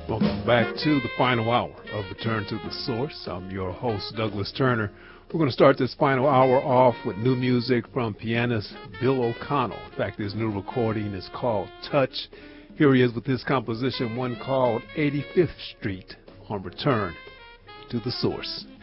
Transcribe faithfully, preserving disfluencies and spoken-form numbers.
Welcome back to the final hour of Return to the Source. I'm your host, Douglas Turner. We're going to start this final hour off with new music from pianist Bill O'Connell. In fact, his new recording is called Touch. Here he is with his composition, one called eighty-fifth Street, on Return to the Source.